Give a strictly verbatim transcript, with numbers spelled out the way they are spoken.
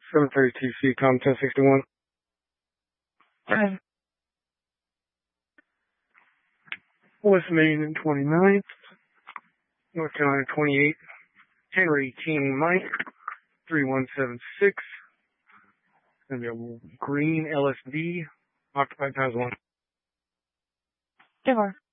seven thirty-two C, com ten sixty-one. Okay. West Main twenty-ninth, North Carolina twenty-eight, Henry eighteen, Mike, three one seven six. It's going to be a green L S D, occupied times one. Two more.